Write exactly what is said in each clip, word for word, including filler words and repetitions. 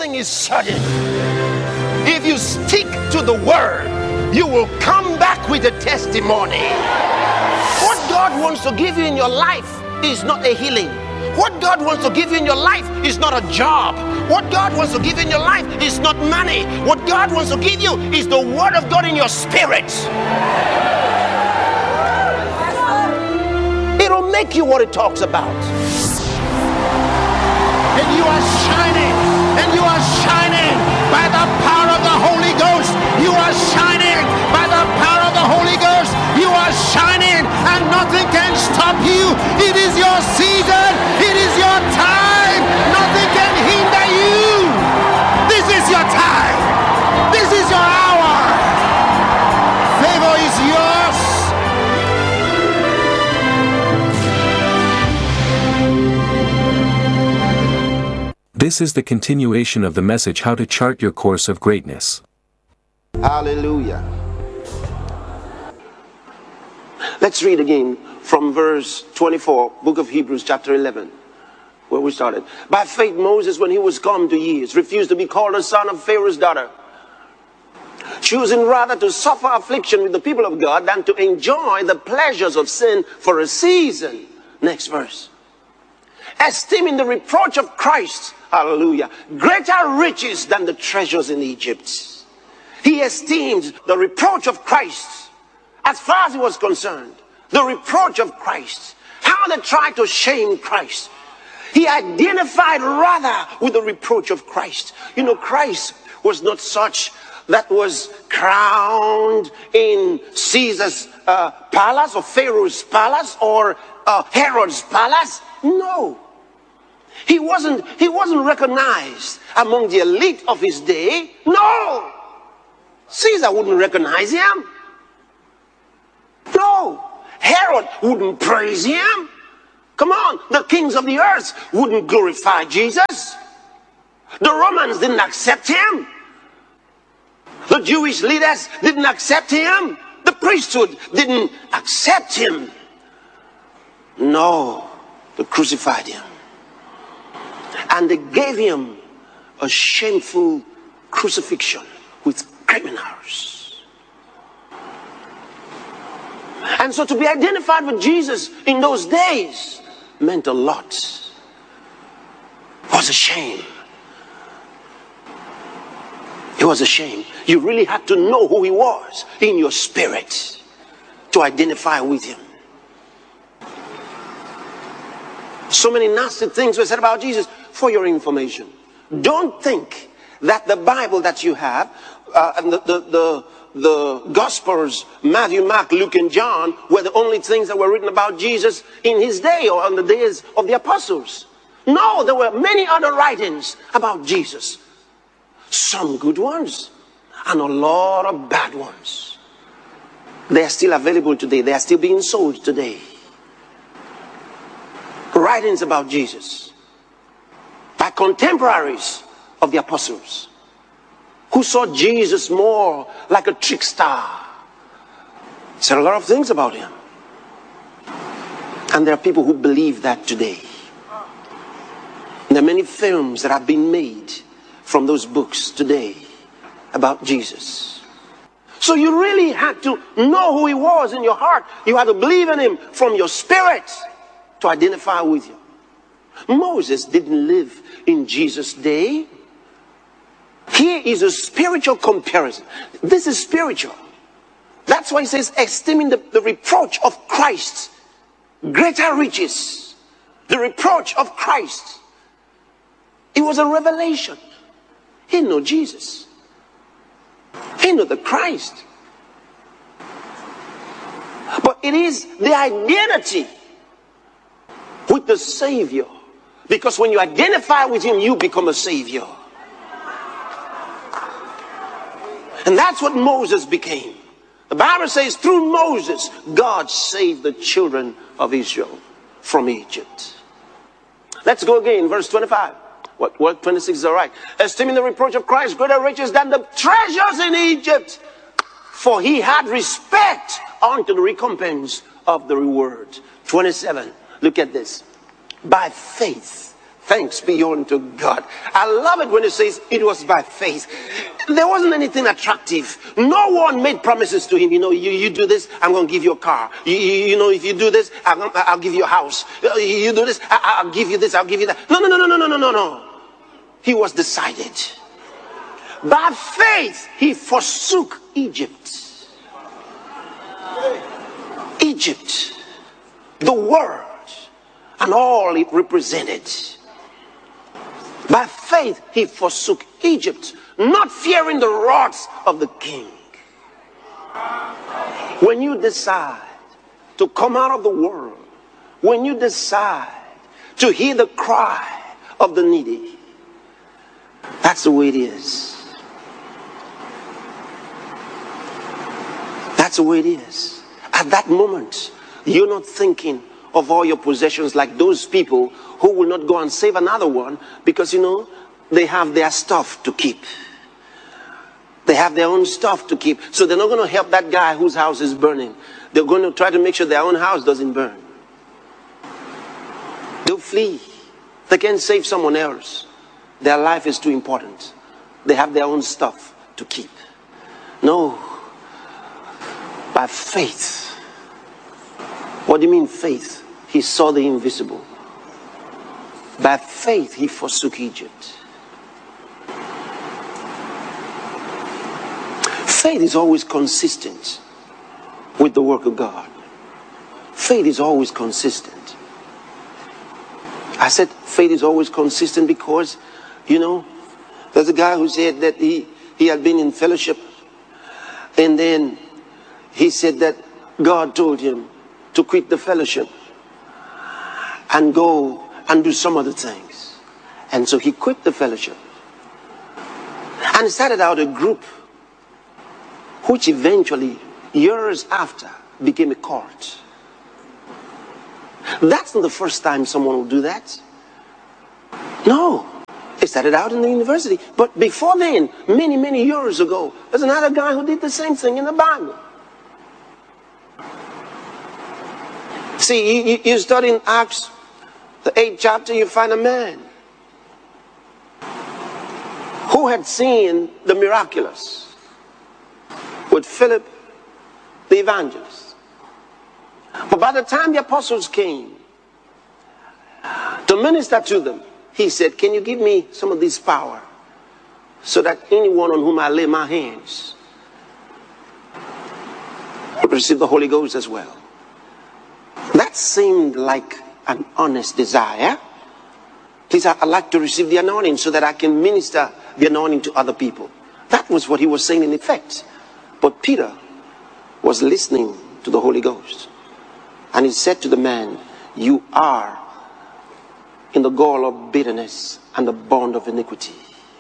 healing is sudden. If you stick to the word, you will come back with a testimony. What God wants to give you in your life is not a healing. What God wants to give you in your life is not a job. What God wants to give you in your life is not money. What God wants to give you is the word of God in your spirit. It'll make you what it talks about. And you are shining, and you are shining by the power of the Holy Ghost. You are shining by the power of the Holy Ghost. You are shining, and nothing can stop you. It is your season. It is your time. Nothing can hinder you. This is your time. This is your hour. Favor is yours. This is the continuation of the message, How to Chart Your Course of Greatness. Hallelujah. Let's read again from verse twenty-four, book of Hebrews, chapter eleven, where we started. By faith, Moses, when he was come to years, refused to be called a son of Pharaoh's daughter, choosing rather to suffer affliction with the people of God than to enjoy the pleasures of sin for a season. Next verse. Esteeming the reproach of Christ, hallelujah, greater riches than the treasures in Egypt. He esteemed the reproach of Christ, as far as he was concerned, the reproach of Christ, how they tried to shame Christ. He identified rather with the reproach of Christ. You know, Christ was not such that was crowned in Caesar's uh, palace or Pharaoh's palace or uh, Herod's palace. No. He wasn't, he wasn't recognized among the elite of his day. No. Caesar wouldn't recognize him. No. Herod wouldn't praise him. Come on. The kings of the earth wouldn't glorify Jesus. The Romans didn't accept him. The Jewish leaders didn't accept him. The priesthood didn't accept him. No. They crucified him. And they gave him a shameful crucifixion with criminals. And so to be identified with Jesus in those days meant a lot. It was a shame. It was a shame. You really had to know who he was in your spirit to identify with him. So many nasty things were said about Jesus. For your information, don't think that the Bible that you have, uh, and the, the, the, the Gospels, Matthew, Mark, Luke, and John, were the only things that were written about Jesus in his day or on the days of the apostles. No, there were many other writings about Jesus. Some good ones, and a lot of bad ones. They are still available today. They are still being sold today. Writings about Jesus by contemporaries of the apostles who saw Jesus more like a trickster. Said a lot of things about him. And there are people who believe that today. And there are many films that have been made from those books today about Jesus. So you really had to know who he was in your heart. You had to believe in him from your spirit to identify with him. Moses didn't live in Jesus' day. Here is a spiritual comparison. This is spiritual. That's why he says, esteeming the, the reproach of Christ, greater riches. The reproach of Christ. It was a revelation. He knew Jesus. He knew the Christ. But it is the identity with the Savior. Because when you identify with him, you become a savior. And that's what Moses became. The Bible says through Moses, God saved the children of Israel from Egypt. Let's go again, verse twenty-five. What, what twenty-six is all right. Esteeming the reproach of Christ greater riches than the treasures in Egypt, for he had respect unto the recompense of the reward. twenty-seven. Look at this. By faith, Thanks be unto God. I love it when it says it was by faith. There wasn't anything attractive. No one made promises to him. You know, you, you do this, I'm going to give you a car. You, you, you know, if you do this, I'm gonna, I'll give you a house. You do this, I, I'll give you this, I'll give you that. No, no, no, no, no, no, no, no, no. He was decided. By faith, he forsook Egypt. Egypt, the world, and all it represented. By faith, he forsook Egypt, not fearing the wrath of the king. When you decide to come out of the world, when you decide to hear the cry of the needy, that's the way it is. That's the way it is. At that moment, you're not thinking of all your possessions like those people who will not go and save another one because, you know, they have their stuff to keep. They have their own stuff to keep. So they're not going to help that guy whose house is burning. They're going to try to make sure their own house doesn't burn. They'll flee. They can't save someone else. Their life is too important. They have their own stuff to keep. No. By faith. What do you mean faith? He saw the invisible. By faith, he forsook Egypt. Faith is always consistent with the work of God. Faith is always consistent. I said faith is always consistent because, you know, there's a guy who said that he, he had been in fellowship, and then he said that God told him to quit the fellowship and go and do some other things. And so he quit the fellowship and started out a group which eventually, years after, became a cult. That's not the first time someone will do that. No. It started out in the university. But before then, many, many years ago, there's another guy who did the same thing in the Bible. See, you, you study in Acts, the eighth chapter, you find a man who had seen the miraculous with Philip the evangelist. But by the time the apostles came to minister to them, he said, can you give me some of this power so that anyone on whom I lay my hands will receive the Holy Ghost as well? That seemed like an honest desire. Please, I'd like to receive the anointing so that I can minister the anointing to other people. That was what he was saying in effect. But Peter was listening to the Holy Ghost. And he said to the man, you are in the gall of bitterness and the bond of iniquity.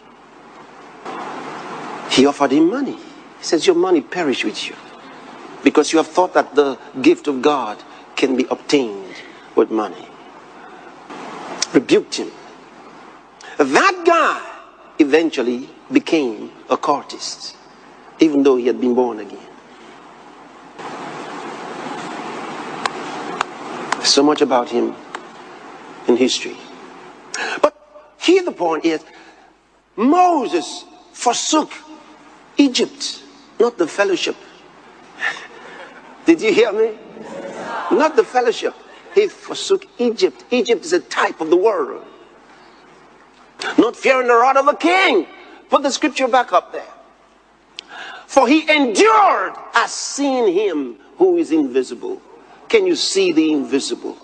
He offered him money. He says, your money perish with you, because you have thought that the gift of God can be obtained with money. Rebuked him. That guy eventually became a cultist, even though he had been born again. So much about him in history. But here the point is, Moses forsook Egypt, not the fellowship. Did you hear me? Not the fellowship. He forsook Egypt. Egypt is a type of the world. Not fearing the rod of a king. Put the scripture back up there. For he endured as seeing him who is invisible. Can you see the invisible?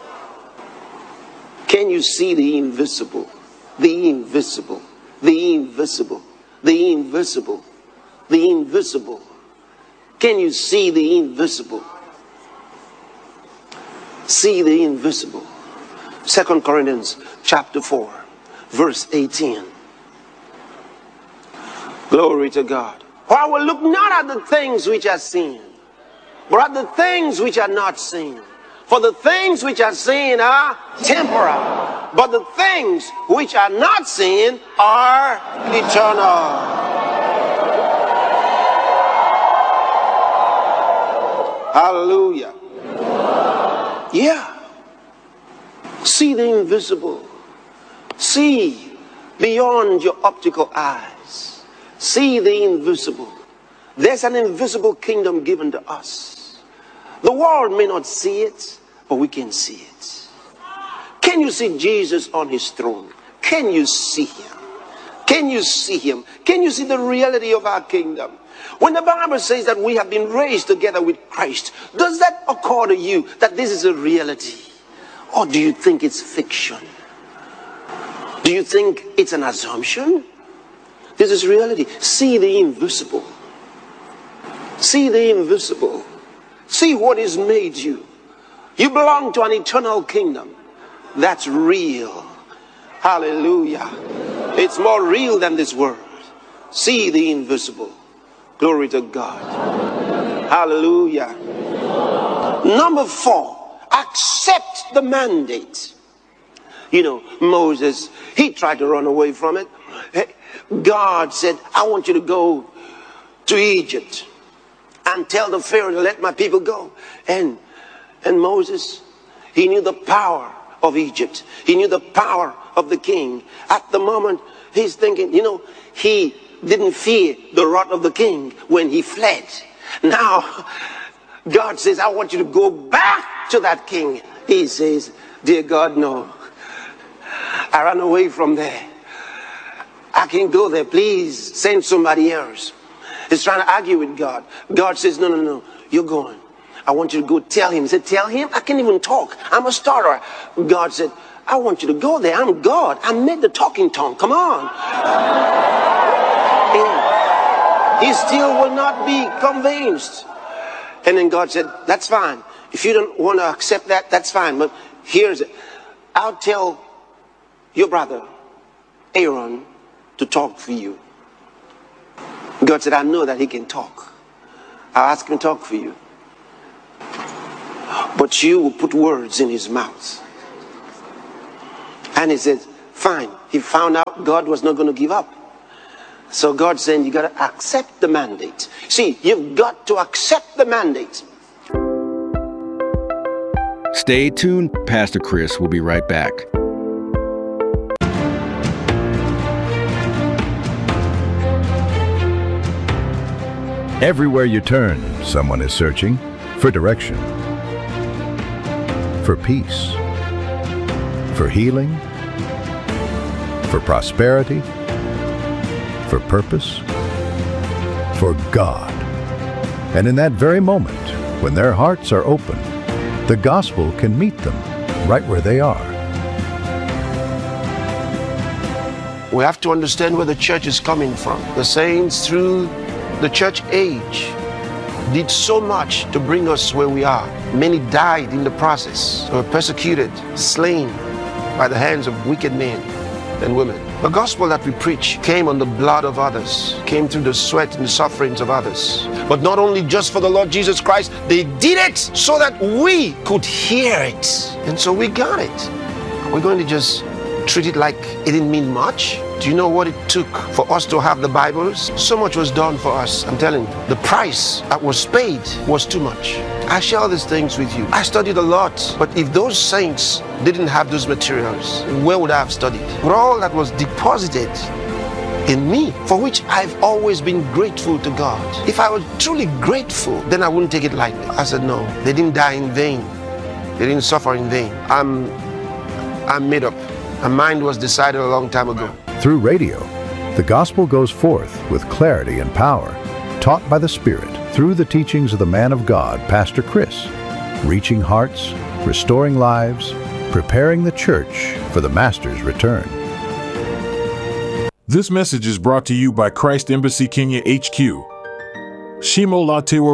Can you see the invisible? The invisible. The invisible. The invisible. The invisible. Can you see the invisible? See the invisible. Second Corinthians chapter four, verse eighteen. Glory to God. For I will look not at the things which are seen, but at the things which are not seen. For the things which are seen are temporal, but the things which are not seen are eternal. Hallelujah. Yeah. See the invisible. See beyond your optical eyes. See the invisible. There's an invisible kingdom given to us. The world may not see it, but we can see it. Can you see Jesus on his throne? Can you see him? Can you see him? Can you see the reality of our kingdom? When the Bible says that we have been raised together with Christ, does that occur to you that this is a reality? Or do you think it's fiction? Do you think it's an assumption? This is reality. See the invisible. See the invisible. See what is made you. You belong to an eternal kingdom. That's real. Hallelujah. It's more real than this world. See the invisible. Glory to God. Hallelujah. Number four, accept the mandate. You know, Moses, he tried to run away from it. God said, I want you to go to Egypt and tell the Pharaoh to let my people go. And, and Moses, he knew the power of Egypt. He knew the power of the king. At the moment, he's thinking, you know, he didn't fear the wrath of the king when he fled. Now, God says, I want you to go back to that king. He says, dear God, no. I ran away from there. I can't go there. Please send somebody else. He's trying to argue with God. God says, no, no, no, you're going. I want you to go tell him. He said, tell him? I can't even talk. I'm a starter. God said, I want you to go there. I'm God. I made the talking tongue. Come on. And he still will not be convinced. And then God said, that's fine. If you don't want to accept that, that's fine. But here's it. I'll tell your brother, Aaron, to talk for you. God said, I know that he can talk. I'll ask him to talk for you. But you will put words in his mouth. And he said, fine. He found out God was not going to give up. So God said, you got to accept the mandate. See, you've got to accept the mandate. Stay tuned. Pastor Chris will be right back. Everywhere you turn, someone is searching for direction, for peace, for healing, for prosperity, for purpose, for God. And in that very moment, when their hearts are open, the gospel can meet them right where they are. We have to understand where the church is coming from. The saints through the church age did so much to bring us where we are. Many died in the process, were persecuted, slain by the hands of wicked men and women. The gospel that we preach came on the blood of others, came through the sweat and the sufferings of others. But not only just for the Lord Jesus Christ, they did it so that we could hear it. And so we got it. We're going to just treat it like it didn't mean much. Do you know what it took for us to have the Bibles? So much was done for us. I'm telling you, the price that was paid was too much. I share these things with you. I studied a lot, but if those saints didn't have those materials, where would I have studied? But all that was deposited in me, for which I've always been grateful to God. If I was truly grateful, then I wouldn't take it lightly. I said, no, they didn't die in vain. They didn't suffer in vain. I'm, I'm made up. My mind was decided a long time ago. Through radio, the gospel goes forth with clarity and power, taught by the Spirit through the teachings of the man of God, Pastor Chris, reaching hearts, restoring lives, preparing the church for the Master's return. This message is brought to you by Christ Embassy Kenya H Q. Shimo Latewa